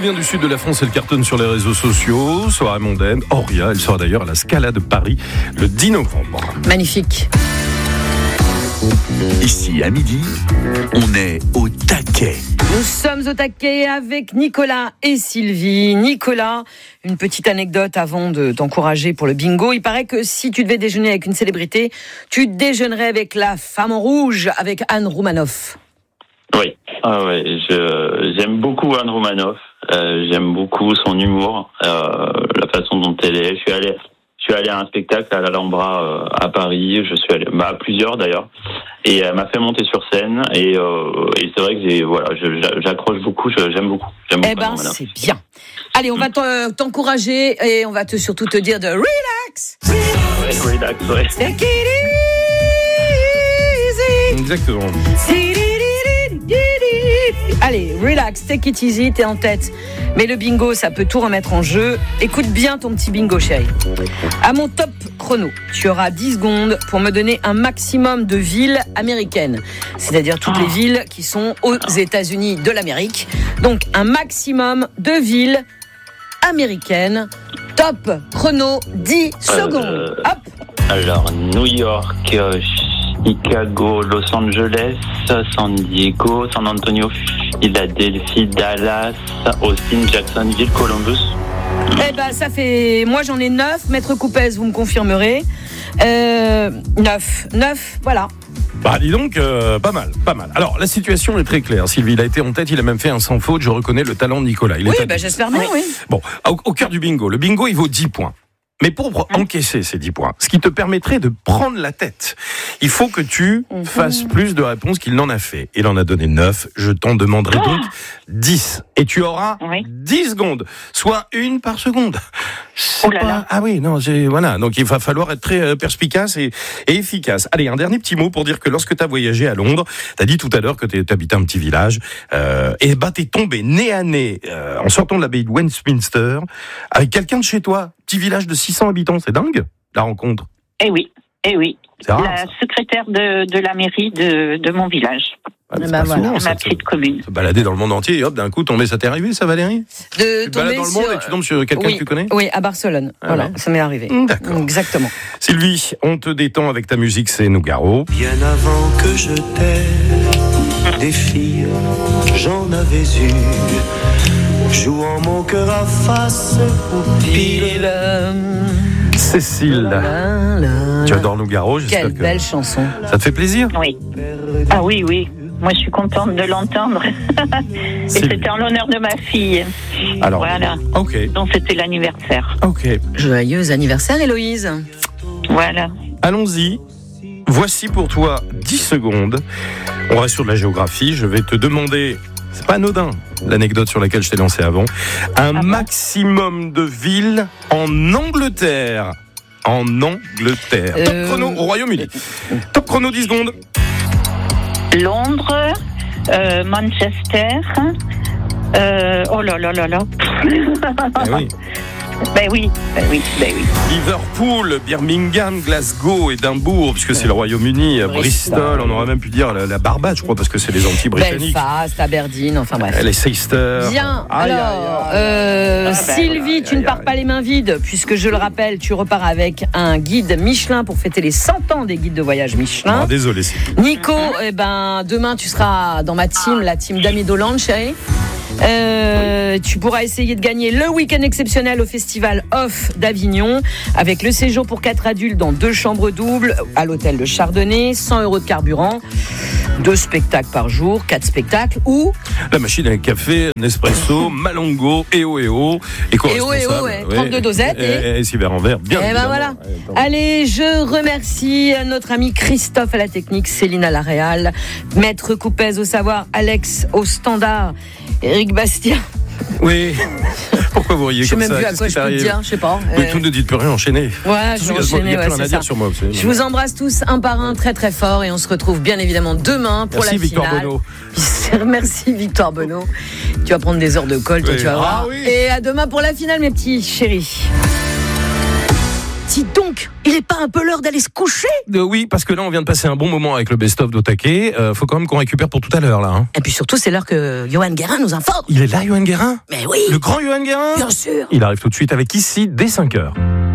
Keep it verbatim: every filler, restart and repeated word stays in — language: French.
vient du sud de la France, elle cartonne sur les réseaux sociaux. Soirée mondaine. Auria, elle sera d'ailleurs à la Scala de Paris le dix novembre. Magnifique. Ici, à midi, on est au taquet. Nous sommes au taquet avec Nicolas et Sylvie. Nicolas, une petite anecdote avant de t'encourager pour le bingo. Il paraît que si tu devais déjeuner avec une célébrité, tu déjeunerais avec la femme en rouge, avec Anne Roumanoff. Oui, ah ouais, je, j'aime beaucoup Anne Roumanoff. Euh, j'aime beaucoup son humour, euh, la façon dont elle est. Je suis allé... Je suis allé à un spectacle à l'Alhambra euh, à Paris. Je suis allé bah, à plusieurs d'ailleurs, et elle m'a fait monter sur scène. Et, euh, et c'est vrai que j'ai voilà, je, j'accroche beaucoup. Je, j'aime beaucoup. J'aime eh beaucoup ben, c'est bien. Allez, on va t'encourager et on va te surtout te dire de relax. Ouais, relax, ouais. Take it easy. Exactement. Allez, relax, take it easy, t'es en tête. Mais le bingo, ça peut tout remettre en jeu. Écoute bien ton petit bingo, chérie. À mon top chrono, tu auras dix secondes pour me donner un maximum de villes américaines. C'est-à-dire toutes les villes qui sont aux États-Unis de l'Amérique. Donc, un maximum de villes américaines. Top chrono, dix secondes. Euh, Hop. Alors, New York, euh, Chicago, Los Angeles, San Diego, San Antonio, Philadelphie, Dallas, Austin, Jacksonville, Columbus. Eh ben, ça fait... Moi, j'en ai neuf. Maître Coupez, vous me confirmerez. Euh, neuf. Neuf, voilà. Bah dis donc, euh, pas mal, pas mal. Alors, la situation est très claire. Sylvie, il a été en tête, il a même fait un sans faute. Je reconnais le talent de Nicolas. Il oui, est bah, j'espère bien, oui. Bon, au, au cœur du bingo. Le bingo, il vaut dix points. Mais pour encaisser ces dix points, ce qui te permettrait de prendre la tête, il faut que tu mmh. fasses plus de réponses qu'il n'en a fait. Il en a donné neuf, je t'en demanderai donc dix. Et tu auras oui. dix secondes, soit une par seconde. Oh là là. Ah oui, non, j'ai, voilà. Donc il va falloir être très perspicace et, et efficace. Allez, un dernier petit mot pour dire que lorsque tu as voyagé à Londres, tu as dit tout à l'heure que tu habitais un petit village, euh, et bah t'es tombé nez à nez, euh, en sortant de l'abbaye de Westminster, avec quelqu'un de chez toi. Petit village de six cents habitants, c'est dingue, la rencontre. Eh oui, eh oui. C'est rare, la ça. secrétaire de, de la mairie de, de mon village. Ah, bah voilà, souvent, ça, ma petite se, commune. Se balader dans le monde entier et hop, d'un coup, tomber, ça t'est arrivé, ça, Valérie? De tu te balades dans le monde sur... et tu tombes sur quelqu'un oui, que tu connais? Oui, à Barcelone. Ah voilà, ouais. Ça m'est arrivé. D'accord. Exactement. Sylvie, on te détend avec ta musique, c'est Nougaro. Bien avant que je t'aime, des filles, j'en avais eu, jouant mon cœur à face au pile. Cécile, la, la, la, tu adores Nougaro, j'espère. Quelle que belle chanson. Ça te fait plaisir? Oui. Ah oui, oui. Moi, je suis contente de l'entendre. Et c'était en l'honneur de ma fille. Alors, voilà. Ok. Donc, c'était l'anniversaire. Ok. Joyeux anniversaire, Héloïse. Voilà. Allons-y. Voici pour toi dix secondes. On reste sur de la géographie. Je vais te demander, c'est pas anodin, l'anecdote sur laquelle je t'ai lancé avant, un ah maximum de villes en Angleterre. En Angleterre. Euh... Top chrono au Royaume-Uni. Top chrono dix secondes. Londres, euh, Manchester, euh, oh là là là là. Eh oui. Ben oui, ben oui, ben oui. Liverpool, Birmingham, Glasgow, Édimbourg, puisque c'est le Royaume-Uni, Bristol, Bristol, on aurait même pu dire la, la Barbade, je crois, parce que c'est les Antilles-Britanniques. Belfast, Aberdeen, enfin bref. Les Seyster. Bien, aïe, alors, aïe, aïe. Euh, Ah, Sylvie, aïe, tu aïe, ne pars aïe. pas les mains vides, puisque je le rappelle, tu repars avec un guide Michelin pour fêter les cent ans des guides de voyage Michelin. Ah, désolé, Sylvie. Nico, eh ben, demain, tu seras dans ma team, la team d'Ami Dolan, chérie. Euh, tu pourras essayer de gagner le week-end exceptionnel au Festival Off d'Avignon avec le séjour pour quatre adultes dans deux chambres doubles à l'hôtel de Chardonnay, cent euros de carburant, deux spectacles par jour, quatre spectacles ou la machine à café, Nespresso, Malongo, E O E O, éco-responsable, E O E O, ouais, trente-deux dosettes et, et, et Cyber en verre, bien et ben voilà. Ouais, allez, je remercie notre ami Christophe à la technique, Céline à la réal, Maître Coupez au savoir, Alex au standard, Eric Bastien. Oui. Pourquoi vous riez je comme ça? Je sais même plus à quoi je peux te dire, je sais pas. Mais euh... tout ne dites plus rien, enchaînez. Ouais, je vais enchaîner, il y a ouais, plus rien à dire ça. sur moi. Aussi, je vous embrasse tous un par un très très fort et on se retrouve bien évidemment demain pour Merci, la Victor finale. Bonneau. Merci Victor Bonneau. Tu vas prendre des heures de colle, toi, oui. tu vas voir. Ah, oui. Et à demain pour la finale, mes petits chéris. Dis donc, il est pas un peu l'heure d'aller se coucher? Euh, oui, parce que là, on vient de passer un bon moment avec le best-of d'Au Taquet. Euh, faut quand même qu'on récupère pour tout à l'heure, là. Hein. Et puis surtout, c'est l'heure que Johan Guérin nous informe. Il est là, Johan Guérin? Mais oui. Le grand Johan Guérin? Bien sûr. Il arrive tout de suite avec Ici, dès cinq heures.